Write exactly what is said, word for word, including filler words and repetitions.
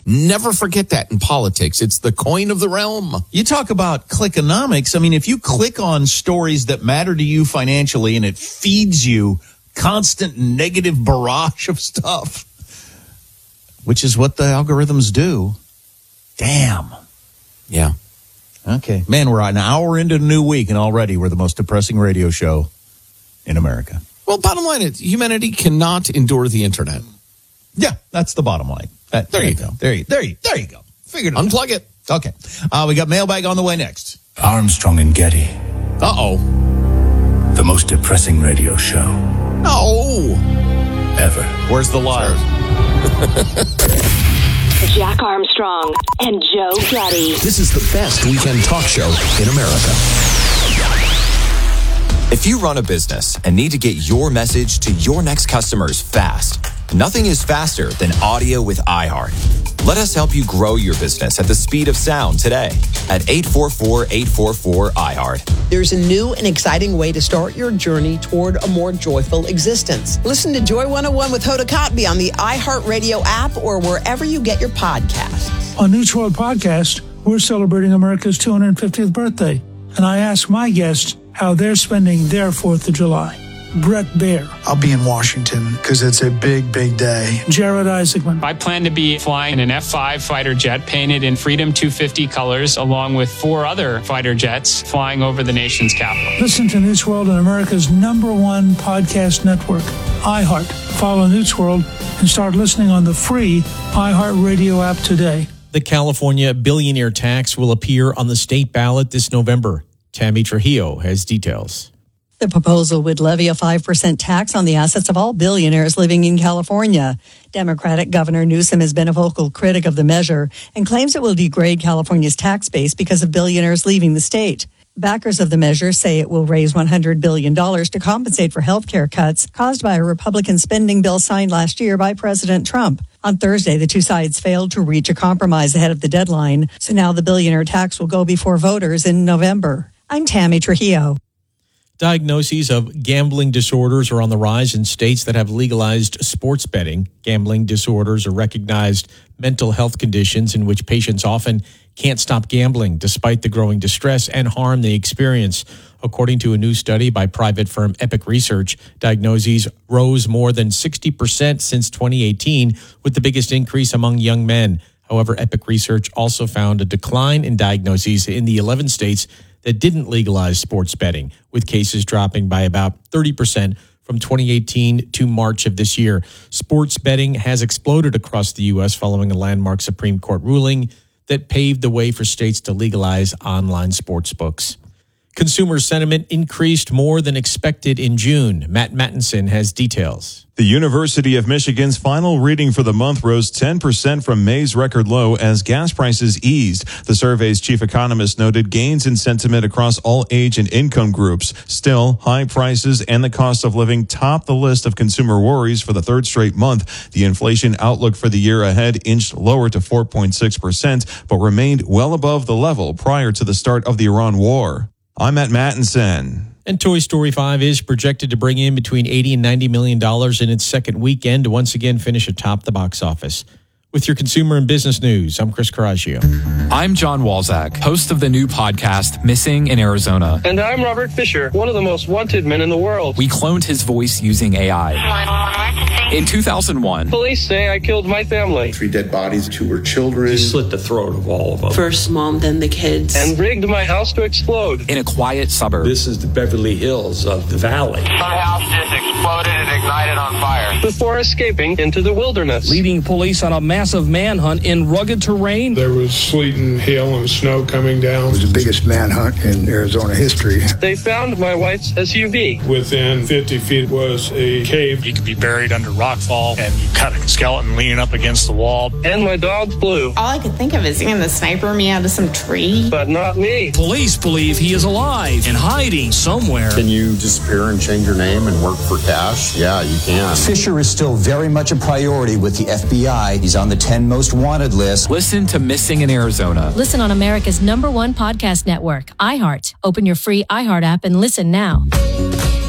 Never forget that in politics. It's the coin of the realm. You talk about clickonomics. I mean, if you click on stories that matter to you financially and it feeds you constant negative barrage of stuff, which is what the algorithms do. Damn. Yeah. Okay. Man, we're an hour into a new week and already we're the most depressing radio show in America. Well, bottom line is humanity cannot endure the internet. Yeah, that's the bottom line. That, there, there you go. There you, there you, there you go. Figured it Unplug out. it. Okay. Uh, we got mailbag on the way next. Armstrong and Getty. Uh-oh. The most depressing radio show. No. Ever. Where's the live? Jack Armstrong and Joe Getty. This is the best weekend talk show in America. If you run a business and need to get your message to your next customers fast, nothing is faster than audio with iHeart. Let us help you grow your business at the speed of sound today at eight four four, eight four four, iHeart. There's a new and exciting way to start your journey toward a more joyful existence. Listen to Joy one oh one with Hoda Kotb on the iHeartRadio app or wherever you get your podcasts. On News World Podcast, we're celebrating America's two hundred fiftieth birthday, and I ask my guests how they're spending their fourth of July. Brett Baer. I'll be in Washington because it's a big, big day. Jared Isaacman. I plan to be flying an F five fighter jet painted in Freedom two fifty colors, along with four other fighter jets flying over the nation's capital. Listen to News World on America's number one podcast network, iHeart. Follow News World and start listening on the free iHeartRadio app today. The California billionaire tax will appear on the state ballot this November. Tammy Trujillo has details. The proposal would levy a five percent tax on the assets of all billionaires living in California. Democratic Governor Newsom has been a vocal critic of the measure and claims it will degrade California's tax base because of billionaires leaving the state. Backers of the measure say it will raise one hundred billion dollars to compensate for health care cuts caused by a Republican spending bill signed last year by President Trump. On Thursday, the two sides failed to reach a compromise ahead of the deadline, so now the billionaire tax will go before voters in November. I'm Tammy Trujillo. Diagnoses of gambling disorders are on the rise in states that have legalized sports betting. Gambling disorders are recognized mental health conditions in which patients often can't stop gambling despite the growing distress and harm they experience. According to a new study by private firm Epic Research, diagnoses rose more than sixty percent since twenty eighteen, with the biggest increase among young men. However, Epic Research also found a decline in diagnoses in the eleven states that didn't legalize sports betting, with cases dropping by about thirty percent from twenty eighteen to March of this year. Sports betting has exploded across the U S following a landmark Supreme Court ruling that paved the way for states to legalize online sports books. Consumer sentiment increased more than expected in June. Matt Mattinson has details. The University of Michigan's final reading for the month rose ten percent from May's record low as gas prices eased. The survey's chief economist noted gains in sentiment across all age and income groups. Still, high prices and the cost of living top the list of consumer worries for the third straight month. The inflation outlook for the year ahead inched lower to four point six percent, but remained well above the level prior to the start of the Iran war. I'm Matt Mattinson. And Toy Story five is projected to bring in between eighty and ninety million dollars in its second weekend to once again finish atop the box office. With your consumer and business news, I'm Chris Coraggio. I'm John Walzak, host of the new podcast, Missing in Arizona. And I'm Robert Fisher, one of the most wanted men in the world. We cloned his voice using A I. In two thousand one, police say I killed my family. Three dead bodies, two were children. He slit the throat of all of them. First mom, then the kids. And rigged my house to explode. In a quiet suburb. This is the Beverly Hills of the valley. My house just exploded and ignited on fire. Before escaping into the wilderness. Leading police on a massive manhunt in rugged terrain. There was sleet and hail and snow coming down. It was the biggest manhunt in Arizona history. They found my wife's S U V. Within fifty feet was a cave. You could be buried under rockfall, and you cut a skeleton leaning up against the wall. And my dog flew. All I could think of is seeing the sniper me out of some tree. But not me. Police believe he is alive and hiding somewhere. Can you disappear and change your name and work for cash? Yeah, you can. Fisher is still very much a priority with the F B I. He's on the ten most wanted list. Listen to Missing in Arizona. Listen on America's number one podcast network, iHeart. Open your free iHeart app and listen now.